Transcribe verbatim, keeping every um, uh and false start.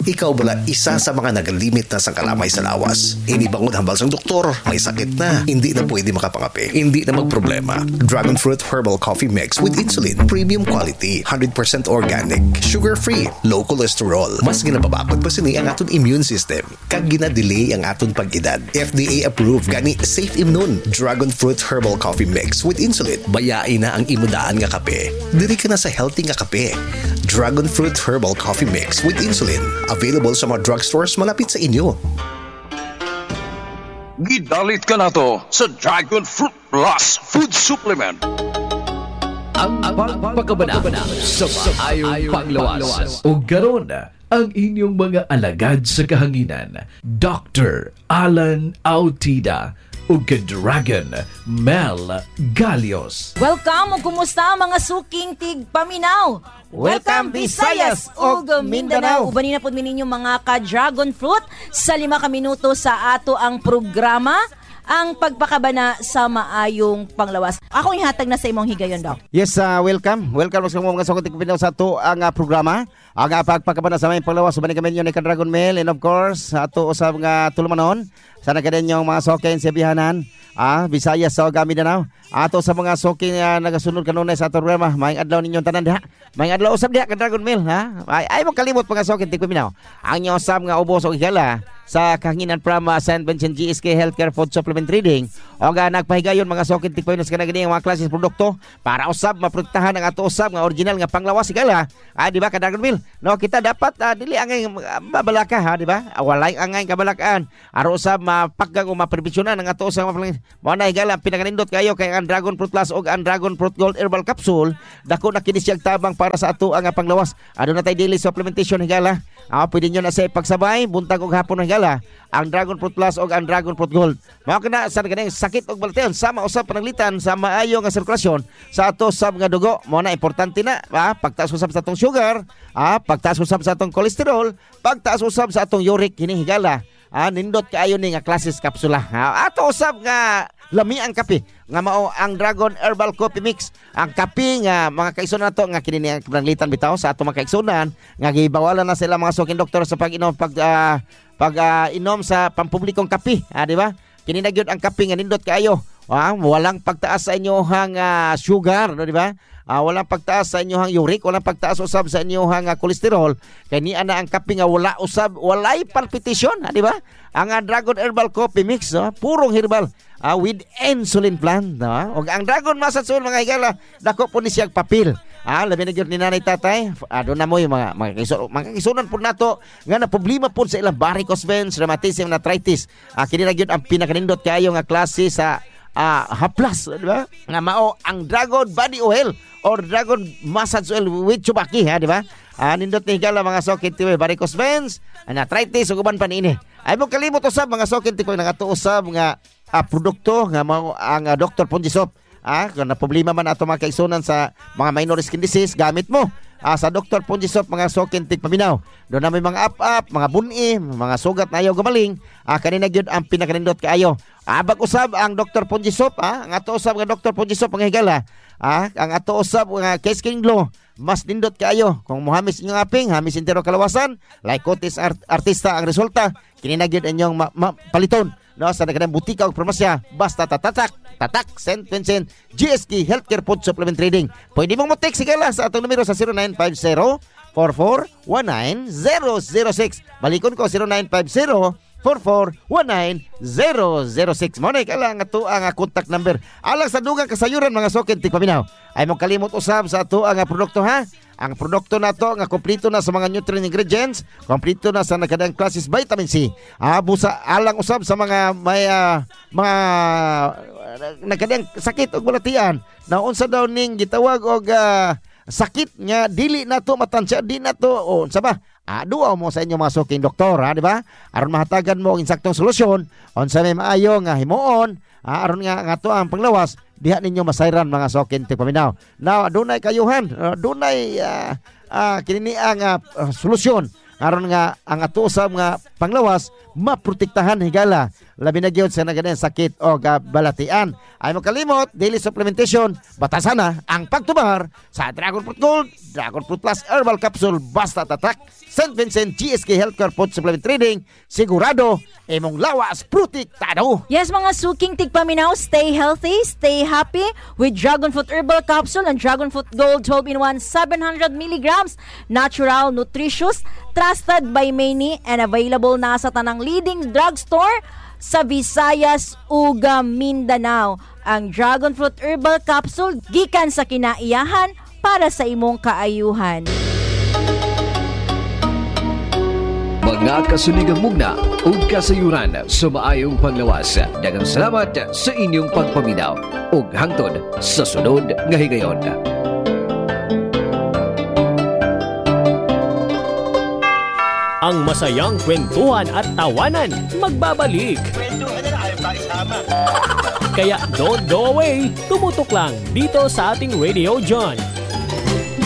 Ikaw bala isa sa mga nagalimit na sang kalamay sa lawas. Inibangon hambal sang doktor, may sakit na, hindi na pwede makapangapi, hindi na magproblema. Dragon Fruit Herbal Coffee Mix with Insulin, premium quality, one hundred percent organic, sugar-free, low cholesterol. Mas ginababakod pa sini ang aton immune system. Kag ginadelay ang aton pag-edad. F D A approved gani Safe Immune. Dragon Fruit Herbal Coffee Mix with Insulin. Bayain na ang imudaan nga kape. Diri ka na sa healthy nga kape. Dragon Fruit Herbal Coffee Mix with Insulin. Available sa mga drugstores malapit sa inyo. Gidalit ka na to sa Dragon Fruit Plus Food Supplement. Ang pagpakabana sa maayong panglawas. O garon ang inyong mga alagad sa kahanginan. Doctor Alan Autida o ka-Dragon Mel Galios. Welcome o kumusta mga suking tigpaminaw. Welcome Visayas ug Mindanao. Ubanin na po ninyo mga ka-Dragon Fruit sa lima ka minuto sa ato ang programa, ang pagpakabana sa maayong panglawas. Ako ihatag na sa imong higayon daw. Yes, uh, welcome. Welcome sa mga suking tigpaminaw sa ato ang uh, programa. Ang uh, pagpakabana sa maayong panglawas. Ubanin kami nyo ni ka-Dragon Mel and of course ato usab nga tulumanon. Sana ka din yung mga sokin sa bihanan. Ah, Visayas sa Mindanao. Ato sa mga sokin na uh, nagasunod kanunay sa ato programa. Maayong adlaw ninyong tanan diha. Maayong adlaw usab diha ka Dragon Mill, ha? Ay, ay mo kalimot mga sokin tigpaminaw. Ang inyo usab nga ubos o igala sa kahanginan from uh, Saint Vincent G S K Healthcare Food Supplement Trading. O ga nagpahigayon mga sokin tigpaminaw sa kanang mga klase ng produkto para usab maprotektahan ang ato usab nga original nga panglawas igala. Ah, di ba ka Dragon Mill? No, kita dapat uh, dili angay uh, mabalaka, ha, di ba? Uh, walay angay kabalakaan. Aro usab mapaggang o maprebisyunan ang ato usab nga mo na higala pinakanindot kayo kay ang Dragon Fruit Plus o ang Dragon Fruit Gold Herbal Capsule. Dako na kini siyang tabang para sa ato ang panglawas. Ano na tay daily supplementation higala. Ah, pwede nyo na sa pagsabay buntag og hapon higala ang Dragon Fruit Plus o ang Dragon Fruit Gold. Mao kana sa ganing sakit og balteon sama usab pananglitan sa maayo nga sirkulasyon sa ato sab nga dugo. Mo na importante na, ah, pagtaas usab sa atong sugar, ah, pagtaas usab sa atong cholesterol, pagtaas usab sa atong uric kini higala. Ah, nindot kaayo ni nga klases kapsula. Ah, ato usab nga lami ang kape nga mao ang Dragon Herbal Coffee Mix. Ang kape nga mga kaigsunan nato nga kini ang pananglitan bitaw sa ato mga kaigsunan nga gibawalan na sila mga suking doktor sa pag-inom pag uh, pag uh, inom sa pampublikong kape, ah, di ba? Kini na gyud ang kape nga nindot kaayo. Ah, walang pagtaas sa inyohang uh, sugar, no, di ba? Uh, walang pagtaas sa inyohang uric, walang pagtaas usab sa inyohang uh, cholesterol. Kay ni ana ang kape nga wala usab, walay palpitation, ha, di ba? Ang uh, Dragon Herbal Coffee Mix, no? Purong herbal uh, with insulin plant, no? Og ang Dragon Masasul mga higala, dako po ni siyang papel. Ah, labi na gyud ni nanay tatay. Ado na mo yung mga mga kaiso, mga kaisunan po nato nga na problema po sa ilang varicose veins, rheumatism, arthritis. Ah, kini na gyud ang pinakanindot kayo nga klase sa ah, haplas, di ba? Nga mao ang Dragon Body Oil or Dragon Massage Oil with Chubaki, ha, di ba? Ah, nindot ni higala mga sokin tiwe varicose veins, arthritis ug uban pa niini. Ay mo kalimot usab mga sokin tiwe nga ato usab nga ah, produkto nga mao ang uh, Doctor Ponjisop. Ah, kung na problema man ato mga kaigsunan sa mga minor skin disease, gamit mo ah, sa Doctor Ponjisop mga sokin tigpaminaw. Doon na may mga up-up, mga buni, mga sugat na ayaw gumaling. Ah, kanina gyud ang pinakanindot kaayo. Abag usab ang Doctor Ponjisop, ah, ang ato usab nga Doctor Ponjisop mga higala. Ah, ang ato usab nga case king glow, mas nindot kaayo. Kung muhamis inyong aping, hamis intero kalawasan, like Cotis art- artista ang resulta, kini na gyud inyong ma- ma- paliton. No, sa nagkanang butika o promasya, basta tatatak, tatak, Saint Vincent, G S K Healthcare Food Supplement Trading. Pwede mong mo-text sigala sa atong numero sa zero nine five zero, four four one nine, zero zero six. Balikon ko, zero nine five zero, four four one nine, zero zero six. Muna ikala nga to ang contact number. Alang sa dugang kasayuran mga sokin tigpaminaw. Ay mong kalimot usab sa to ang produkto, ha? Ang produkto na to nga kompleto na sa mga nutrient ingredients, kompleto na sa nakadang classes vitamin C. Abo sa alang usab sa mga may uh, mga uh, nakadang sakit og balatian. Na unsa daw ning gitawag og uh, sakit nga dili na to matansya, di na to o unsa ba? Aduaw mo sa inyo mga suking doktor, ha, di ba? Aron mahatagan mo ang insaktong solusyon, unsa may maayo nga himuon, ah, aron nga nga to ang panglawas, diha ninyo masayran mga sokin tigpaminaw. Now, dunay kayuhan, uh, dunay uh, uh, kinini ang uh, solusyon aron nga ang ato usab nga panglawas maprotektahan higala labi na gyud sa naganing sakit o balatian. Ay makalimot, daily supplementation, batasan na ang pagtubar sa Dragon Fruit Gold, Dragon Fruit Plus Herbal Capsule, basta tatak, Saint Vincent G S K Healthcare Food Supplement Trading, sigurado, imong lawas, protektado. Yes, mga suking tigpaminaw, stay healthy, stay happy with Dragon Fruit Herbal Capsule and Dragon Fruit Gold twelve in one, seven hundred milligrams, natural, nutritious, trusted by many, and available na sa tanang leading drugstore sa Visayas ug Mindanao. Ang Dragon Fruit Herbal Capsule gikan sa kinaiyahan para sa imong kaayuhan. Mga kasuligang mugna o kasayuran sa maayong panglawas. Daghang salamat sa inyong pagpaminaw ug hangtod sa sunod nga higayon. Ang masayang kwentuhan at tawanan magbabalik. Kaya don't go away, tumutok lang dito sa ating Radio John